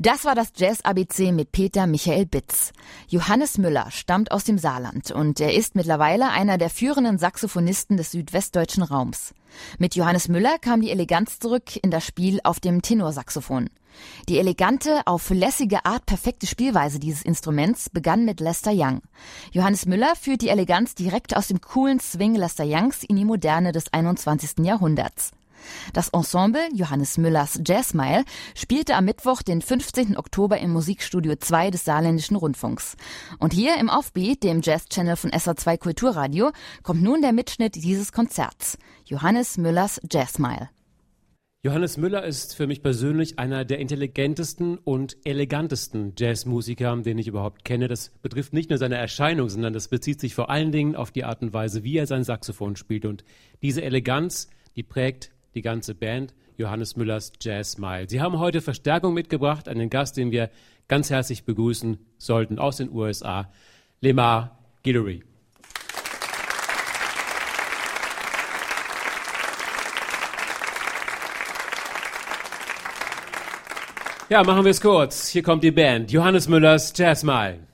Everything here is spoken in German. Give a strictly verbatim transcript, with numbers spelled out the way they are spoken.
Das war das Jazz-A B C mit Peter Michael Bitz. Johannes Müller stammt aus dem Saarland und er ist mittlerweile einer der führenden Saxophonisten des südwestdeutschen Raums. Mit Johannes Müller kam die Eleganz zurück in das Spiel auf dem Tenorsaxophon. Die elegante, auf lässige Art perfekte Spielweise dieses Instruments begann mit Lester Young. Johannes Müller führt die Eleganz direkt aus dem coolen Swing Lester Youngs in die Moderne des einundzwanzigsten Jahrhunderts. Das Ensemble Johannes Müllers Jazzmile spielte am Mittwoch, den fünfzehnten Oktober im Musikstudio zwei des Saarländischen Rundfunks. Und hier im Offbeat, dem Jazz-Channel von S R zwei Kulturradio, kommt nun der Mitschnitt dieses Konzerts. Johannes Müllers Jazzmile. Johannes Müller ist für mich persönlich einer der intelligentesten und elegantesten Jazzmusiker, den ich überhaupt kenne. Das betrifft nicht nur seine Erscheinung, sondern das bezieht sich vor allen Dingen auf die Art und Weise, wie er sein Saxophon spielt. Und diese Eleganz, die prägt die ganze Band, Johannes Müllers Jazzmile. Sie haben heute Verstärkung mitgebracht, einen Gast, den wir ganz herzlich begrüßen sollten aus den U S A, Lemar Guillory. Ja, machen wir es kurz. Hier kommt die Band, Johannes Müllers Jazzmile.